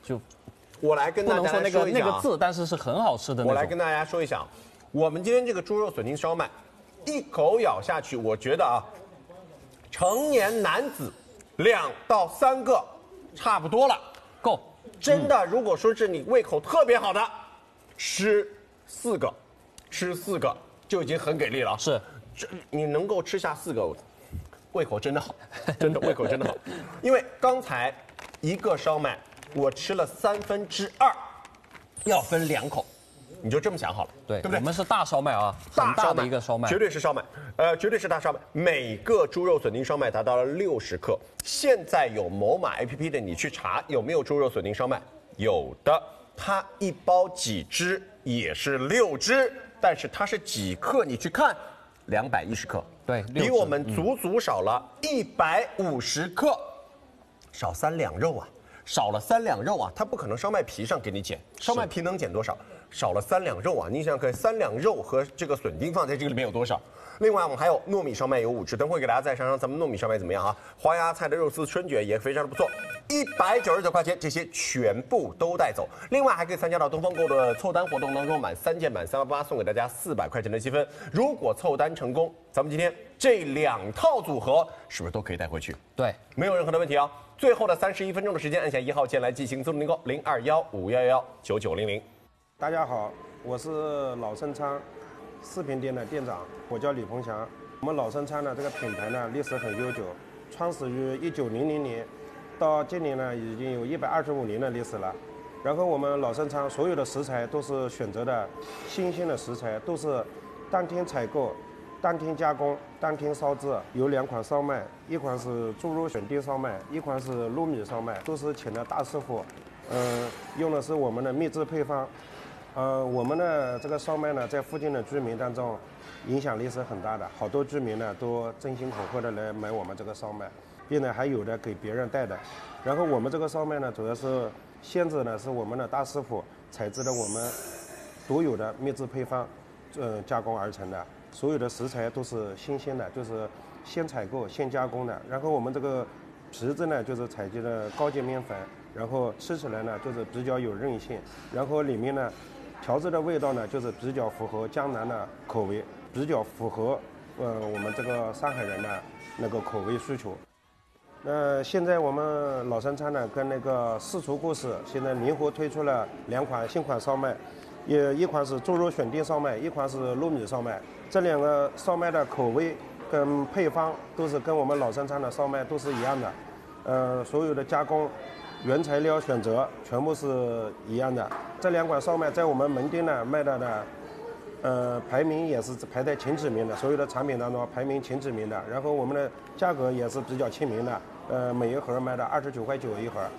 就我来跟不能大家说那说一下个字，但是是很好吃的那种。 我来跟大家说一下，我们今天这个猪肉笋丁烧麦，一口咬下去，我觉得啊，成年男子2到3个差不多了， 够。 真的，如果说是你胃口特别好的，吃4个就已经很给力了。 是， 你能够吃下4个，胃口真的好，真的胃口真的好。因为刚才一个烧麦我吃了2/3，要分2口，你就这么想好了， 对， 对不对？ 我们是大烧麦啊，很大的一个烧麦， 绝对是烧麦，绝对是大烧麦。每个猪肉笋丁烧麦达到了60克。现在有某马 APP 的，你去查有没有猪肉笋丁烧麦，有的。它一包几只也是6只，但是它是几克？你去看，210克， 对， 比我们足少了150克，少3两肉啊。少了3两肉啊，它不可能烧麦皮上给你减，烧麦皮能减多少？少了3两肉啊，你想想看，3两肉和这个笋丁放在这个里面有多少？另外我们还有糯米烧麦有5只，等会给大家再尝尝咱们糯米烧麦怎么样啊？花芽菜的肉丝春卷也非常的不错，199块钱，这些全部都带走。另外还可以参加到东方购的凑单活动当中，满3件满388送给大家400块钱的积分。如果凑单成功，咱们今天这2套组合是不是都可以带回去？ 对， 没有任何的问题啊。最后的31分钟的时间，按下1号键来进行自动订购，0215119900。 大家好，我是老盛昌食品店的店长，我叫李鹏翔。我们老盛昌的这个品牌呢，历史很悠久，创始于1900年，到今年呢已经有125年的历史了。然后我们老盛昌所有的食材都是选择的新鲜的食材，都是当天采购、当天加工、当天烧制。有2款烧麦，一款是猪肉笋丁烧麦，一款是糯米烧麦，都是请的大师傅，用的是我们的秘制配方。我们的这个烧麦呢，在附近的居民当中影响力是很大的，好多居民呢都争先恐后的来买我们这个烧麦，并且还有的给别人带的。然后我们这个烧麦呢，主要是馅子呢是我们的大师傅采制的我们独有的秘制配方，加工而成的。所有的食材都是新鲜的，就是现采购现加工的。然后我们这个皮子呢，就是采集的高级面粉，然后吃起来呢就是比较有韧性，然后里面呢调制的味道呢就是比较符合江南的口味，比较符合我们这个上海人的那个口味需求。现在我们老盛昌呢跟那个四厨故事现在灵活推出了2款新款烧麦，一款是猪肉笋丁烧麦，一款是糯米烧麦。这2个烧麦的口味跟配方都是跟我们老盛昌的烧麦都是一样的，所有的加工、原材料选择全部是一样的。这2款烧麦在我们门店呢卖到的，排名也是排在前几名的，所有的产品当中排名前几名的。然后我们的价格也是比较亲民的，每一盒卖的29.9块一盒。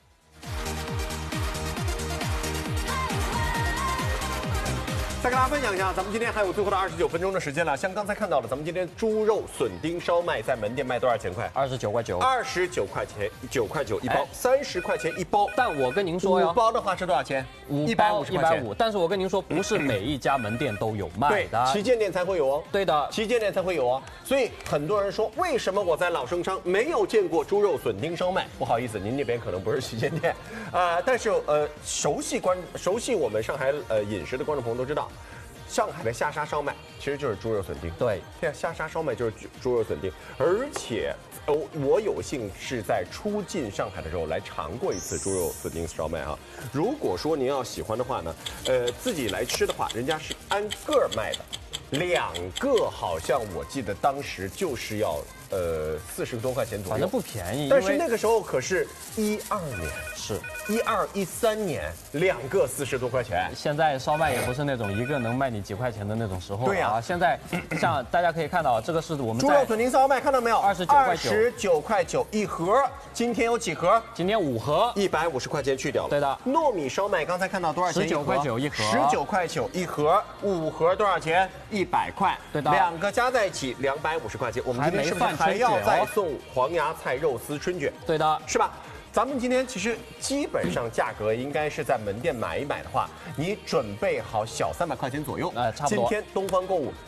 再跟大家分享一下，咱们今天还有最后的29分钟的时间了。像刚才看到了，咱们今天猪肉笋丁烧麦在门店卖多少钱块 ？29.9块 ，29块钱9.9块一包，30块钱一包。 但我跟您说呀 ，5包的话是多少钱 ？5包 150块钱。 150，但是我跟您说，不是每一家门店都有卖的， 旗舰店才会有哦。 对的， 旗舰店才会有哦。所以很多人说，为什么我在老盛昌没有见过猪肉笋丁烧麦？不好意思，您那边可能不是旗舰店，但是熟悉我们上海饮食的观众朋友都知道。上海的下沙烧麦其实就是猪肉笋丁， 对， 下沙烧麦就是猪肉笋丁，而且我有幸是在出境上海的时候来尝过一次猪肉笋丁烧麦啊。如果说您要喜欢的话呢，自己来吃的话，人家是按个卖的，2个好像我记得当时就是要40多块钱左右， 反正不便宜。 但是那个时候可是12年， 是 12、13年，2个40多块钱。 现在烧麦也不是那种一个能卖你几块钱的那种时候了。 对呀， 现在像大家可以看到，这个是我们猪肉笋丁烧麦，看到没有 ？29块9 一盒。今天有几盒？ 今天5盒 ，150块钱去掉了。 对的。 糯米烧麦刚才看到多少钱 ？19块9一盒。 19块9一盒，5盒多少钱？100块。 对的。 2个加在一起250块钱。我们今天是不是还要再送黄芽菜肉丝春卷？ 对的， 是吧？ 咱们今天其实基本上价格应该是在门店买一买的话，你准备好小300块钱左右， 差不多。 今天东方购物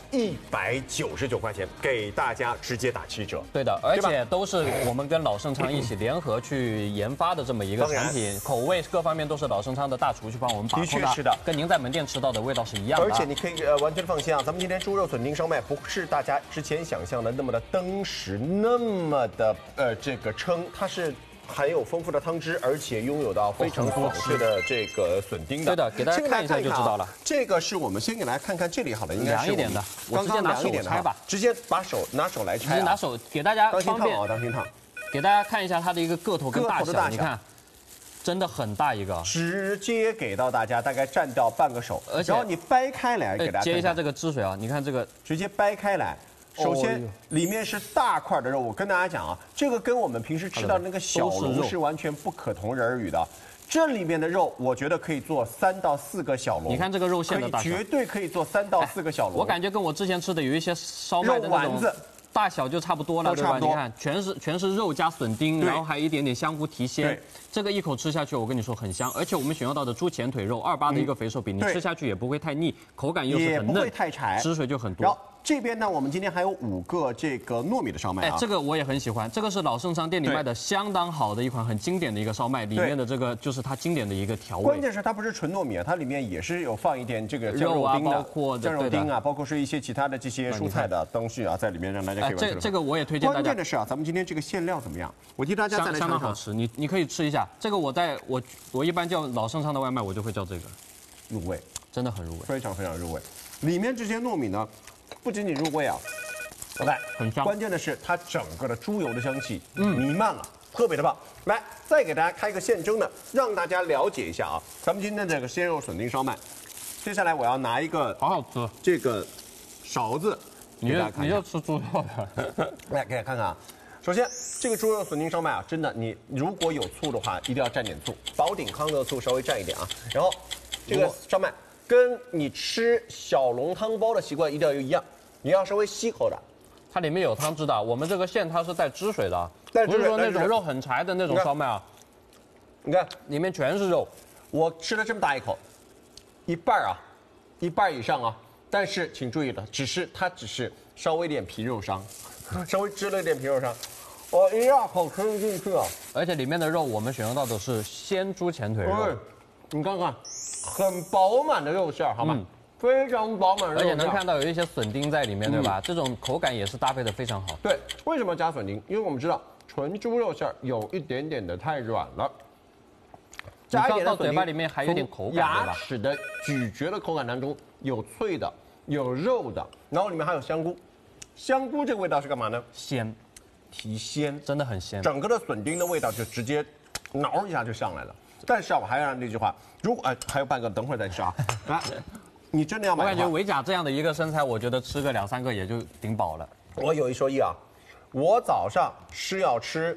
199块钱给大家直接打7折。 对的，而且都是我们跟老盛昌一起联合去研发的这么一个产品，口味各方面都是老盛昌的大厨去帮我们把控的。 的确是的， 跟您在门店吃到的味道是一样的。 而且你可以完全放心啊，咱们今天猪肉笋丁烧麦不是大家之前想象的那么的登时，那么的这个称，它是含有丰富的汤汁，而且拥有到非常爽脆的这个笋丁的。 对的，给大家看一下就知道了。 这个是我们先给大家看看这里好了，应该是凉一点的，我直接拿手拆吧， 直接拿手来拆， 直接拿手给大家方便当心烫， 给大家看一下它的一个个头跟大小，你看。真的很大一个， 直接给到大家，大概占掉半个手，而且然后你掰开来给大家接一下这个汁水啊，你看这个直接掰开来，首先里面是大块的肉，我跟大家讲啊，这个跟我们平时吃到那个小笼是完全不可同日而语的。这里面的肉，我觉得可以做3到4个小笼。 你看这个肉馅的大小， 绝对可以做3到4个小笼。 我感觉跟我之前吃的有一些烧麦的那种大小就差不多了，对吧？你看，全是肉加笋丁，然后还有一点点香菇提鲜。这个一口吃下去，我跟你说很香，而且我们选用到的猪前腿肉，28的一个肥瘦比，你吃下去也不会太腻，口感又是很嫩， 也不会太柴， 汁水就很多。 这边呢，我们今天还有5个这个糯米的烧麦啊， 这个我也很喜欢，这个是老盛昌店里卖的相当好的一款很经典的一个烧麦，里面的这个就是它经典的一个调味。 关键是它不是纯糯米啊，它里面也是有放一点这个酱肉丁包括酱肉丁啊，包括是一些其他的这些蔬菜的东西啊，在里面让大家可以这个我也推荐大家。 关键的是啊，咱们今天这个馅料怎么样？我替大家再来尝尝。 相当好吃，你可以吃一下。这个我一般叫老盛昌的外卖，我就会叫这个， 入味， 真的很入味， 非常非常入味。里面这些糯米呢，不仅仅入味啊，来， 很香。 关键的是它整个的猪油的香气弥漫了，特别的棒。来，再给大家开一个现蒸的，让大家了解一下啊。咱们今天这个鲜肉笋丁烧麦，接下来我要拿一个好好吃这个勺子， 你就吃猪肉的， 来给大家看看啊。首先，这个猪肉笋丁烧麦啊，真的，你如果有醋的话，一定要蘸点醋，宝鼎康的醋稍微蘸一点啊。然后，这个烧麦跟你吃小笼汤包的习惯一定要一样，你要稍微吸口的。 它里面有汤汁的，我们这个馅它是带汁水的，不是说那种肉很柴的那种烧麦啊。 你看， 里面全是肉。 我吃了这么大一口，一半啊，一半以上啊。但是请注意了，它只是稍微点皮肉伤，稍微吃了一点皮肉伤。我一大口吃不进去啊！ 而且里面的肉我们选用到的是鲜猪前腿肉， 你看看，很饱满的肉馅，好吗？非常饱满的肉馅， 而且能看到有一些笋丁在里面，对吧？这种口感也是搭配的非常好。 对，为什么加笋丁？因为我们知道纯猪肉馅有一点点的太软了，加一点到嘴巴里面还有点口感， 牙齿的咀嚼的口感当中有脆的，有肉的，然后里面还有香菇。香菇这个味道是干嘛呢？ 鲜。 提鲜， 真的很鲜， 整个的笋丁的味道就直接挠一下就上来了。但是啊，我还要让那句话，如果还有半个，等会儿再吃啊。来，你真的要买？ 我感觉维甲这样的一个身材，我觉得吃个2、3个也就顶饱了。 我有一说一啊，我早上是要吃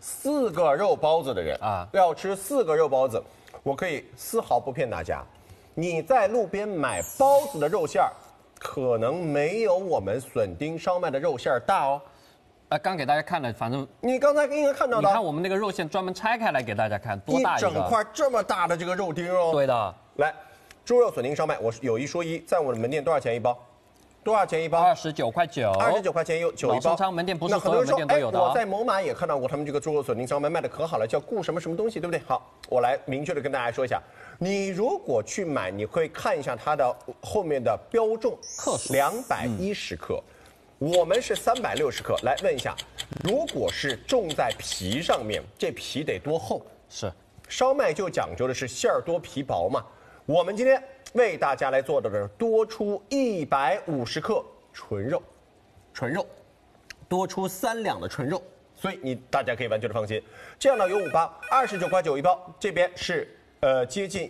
4个肉包子的人啊，要吃4个肉包子，我可以丝毫不骗大家，你在路边买包子的肉馅儿，可能没有我们笋丁烧麦的肉馅儿大哦。 刚给大家看了，反正你刚才应该看到的。 你看我们那个肉馅专门拆开来给大家看，多大一个！ 一整块这么大的这个肉丁哦。 对的。 来，猪肉笋丁烧麦，我有一说一，在我的门店多少钱一包？多少钱一包 ？29块9。 29块钱有9一包。 老盛昌门店不是所有门店都有的。 我在某马也看到过他们这个猪肉笋丁烧麦卖的可好了，叫顾什么什么东西，对不对？好，我来明确的跟大家说一下，你如果去买，你会看一下它的后面的标重克数 ，210克。我们是360克，来问一下，如果是重在皮上面，这皮得多厚？ 是， 烧麦就讲究的是馅儿多皮薄嘛。我们今天为大家来做的是多出150克纯肉，多出3两的纯肉，所以大家可以完全的放心。这样呢有5包，29块9一包，这边是接近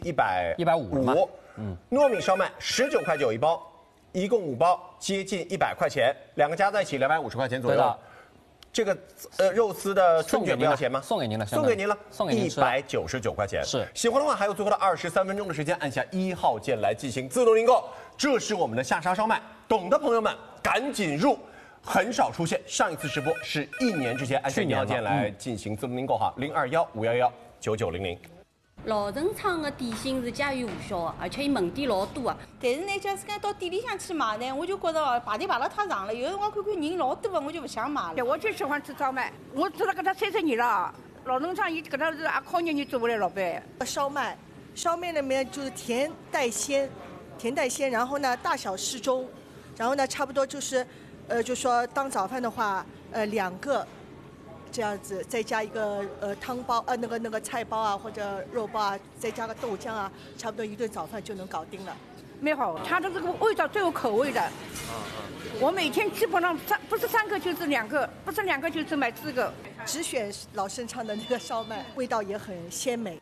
150，糯米烧麦19块9一包。一共5包，接近100块钱，2个加在一起250块钱左右。 对的， 这个肉丝的春卷不要钱吗？ 送给您了， 送给您了， 送给您 199块钱。 是， 喜欢的话还有最后的23分钟的时间，按下1号键来进行自动订购。这是我们的下沙烧麦，懂的朋友们赶紧入。 很少出现。上一次直播是1年之前，按照条件来进行自动订购哈，021-511-9900。 老城昌的点心是家喻户晓的，而且伊门店老多啊。 但是呢，假使讲到店里向去买呢，我就觉得哦，排队排了太长了。有辰光看看人老多的，我就不想买了。 我就喜欢吃烧麦，我做了搿搭30年了。老农场伊搿搭是也靠年做下来老板。 烧麦里面就是甜带鲜，然后呢大小适中，然后呢差不多就是，就说当早饭的话，2个。这样子，再加一个汤包，那个菜包啊，或者肉包啊，再加个豆浆啊，差不多一顿早饭就能搞定了。 蛮好，它的这个味道最有口味的。我每天基本上不是3个就是2个，不是2个就是买4个。 只选老盛昌的那个烧麦，味道也很鲜美。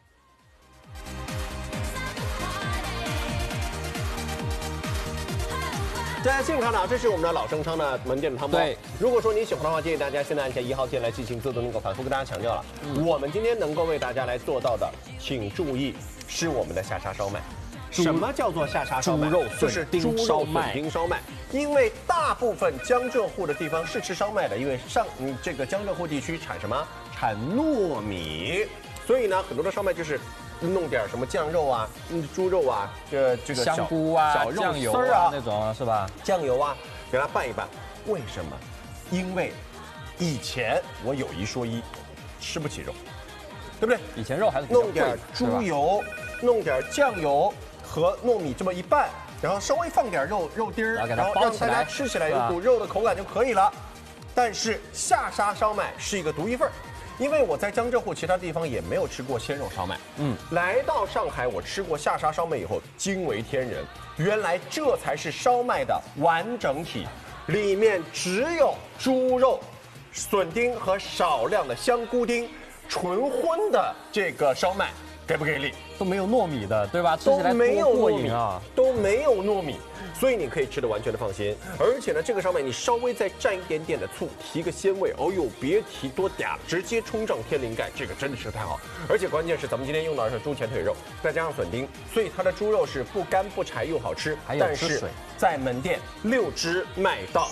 大家现场呢，这是我们的老盛昌的门店的汤包。 对， 如果说你喜欢的话，建议大家现在按下1号键来进行自动订购。反复跟大家强调了，我们今天能够为大家来做到的，请注意是我们的下沙烧麦。什么叫做下沙烧麦？ 猪肉就是猪肉笋丁烧麦。因为大部分江浙沪的地方是吃烧麦的，因为这个江浙沪地区产什么？产糯米，所以呢，很多的烧麦就是。弄点什么酱肉啊，猪肉啊，这个香菇啊、 小肉酱油啊那种是吧？ 酱油啊，给它拌一拌。为什么？因为以前我有一说一，吃不起肉，对不对？ 以前肉还是比较贵， 弄点猪油，弄点酱油和糯米这么一拌，然后稍微放点肉丁儿， 然后让大家吃起来有股肉的口感就可以了。但是下沙烧麦是一个独一份儿。因为我在江浙沪其他地方也没有吃过鲜肉烧麦，来到上海我吃过下沙烧麦以后惊为天人，原来这才是烧麦的完整体，里面只有猪肉、笋丁和少量的香菇丁，纯荤的这个烧麦给不给力？ 都没有糯米的，对吧？ 都没有过瘾啊， 都没有糯米。所以你可以吃得完全的放心，而且呢，这个烧麦你稍微再蘸一点点的醋，提个鲜味，哦呦，别提多嗲了，直接冲上天灵盖，这个真的是太好。而且关键是咱们今天用到的是猪前腿肉，再加上笋丁，所以它的猪肉是不干不柴又好吃。 还有汁水。 但是在门店6只卖到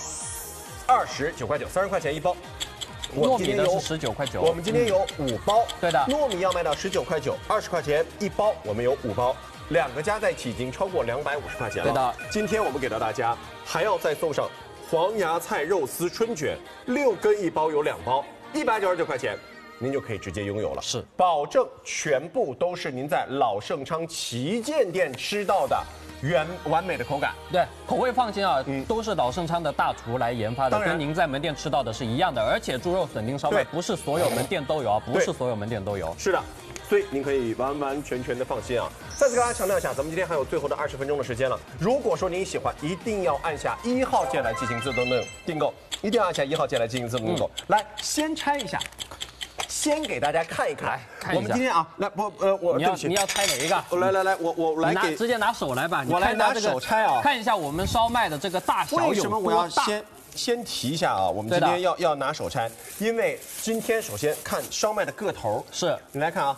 29块9，30块钱一包。 糯米的是19块9， 我们今天有5包。 对的， 糯米要卖到19块9，20块钱一包，我们有5包。2个加在一起已经超过250块钱了。 对的， 今天我们给到大家还要再送上黄芽菜肉丝春卷，6根一包有2包，199块钱，您就可以直接拥有了。 是， 保证全部都是您在老盛昌旗舰店吃到的完美的口感。 对，口味放心啊，都是老盛昌的大厨来研发的，跟您在门店吃到的是一样的。而且猪肉笋丁烧麦不是所有门店都有啊，不是所有门店都有。 是的。所以您可以完完全全的放心啊！再次跟大家强调一下，咱们今天还有最后的20分钟的时间了。如果说您喜欢，一定要按下1号键来进行自动订购，一定要按下1号键来进行自动订购。来，先拆一下，先给大家看一看。我们今天啊，来你要拆哪一个？ 来，我来直接拿手来吧。 我来拿手拆啊， 看一下我们烧麦的这个大小有多大。 为什么我要先提一下啊？我们今天要拿手拆，因为今天首先看烧麦的个头是， 你来看啊。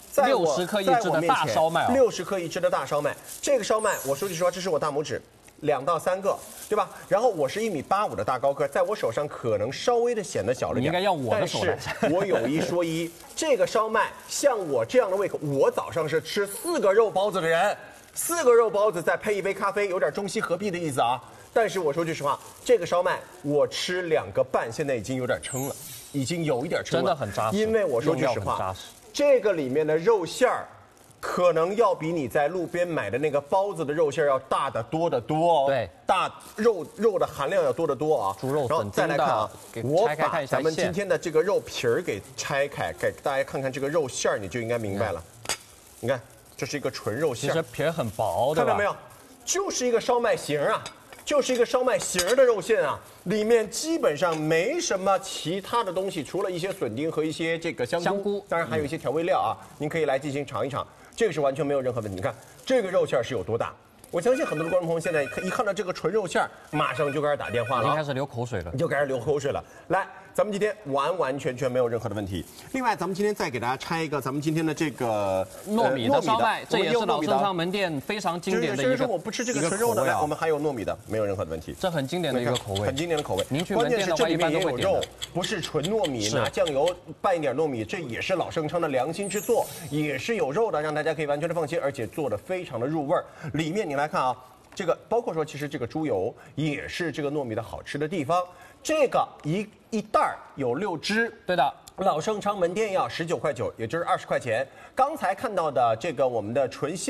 60克一只的大烧麦 ，60克一只的大烧麦。这个烧麦，我说句实话，这是我大拇指，2到3个，对吧？然后我是1.85米的大高个，在我手上可能稍微的显得小了点。 你应该要我的手来。 但是我有一说一，这个烧麦像我这样的胃口，我早上是吃4个肉包子的人，4个肉包子再配一杯咖啡，有点中西合璧的意思啊。但是我说句实话，这个烧麦我吃2个半，现在已经有点撑了，已经有一点撑了， 真的很扎实。 因为我说句实话。这个里面的肉馅儿，可能要比你在路边买的那个包子的肉馅儿要大得多得多哦。 对， 大肉的含量要多得多啊。 猪肉， 然后再来看啊，我把咱们今天的这个肉皮儿给拆开，给大家看看这个肉馅儿，你就应该明白了。你看，这是一个纯肉馅儿， 其实皮儿很薄，对吧？ 看到没有？就是一个烧麦型啊。就是一个烧麦型的肉馅啊，里面基本上没什么其他的东西，除了一些笋丁和一些这个香菇，当然还有一些调味料啊，您可以来进行尝一尝，这个是完全没有任何问题。你看这个肉馅是有多大？我相信很多的观众朋友现在一看到这个纯肉馅，马上就开始打电话了， 已经开始流口水了， 你就开始流口水了。来， 咱们今天完完全全没有任何的问题。另外，咱们今天再给大家拆一个咱们今天的这个糯米的烧麦，这也是老盛昌门店非常经典的一个。 说我不吃这个纯肉的，来，我们还有糯米的，没有任何的问题。 这很经典的一个口味， 很经典的口味。 您去门店的话，一般都会点。 不是纯糯米，拿酱油拌一点糯米，这也是老盛昌的良心之作，也是有肉的，让大家可以完全的放心，而且做的非常的入味儿。里面你来看啊，这个包括说，其实这个猪油也是这个糯米的好吃的地方。这个一袋儿有6只， 对的。 老盛昌门店要19.9块，也就是20块钱。刚才看到的这个我们的纯鲜。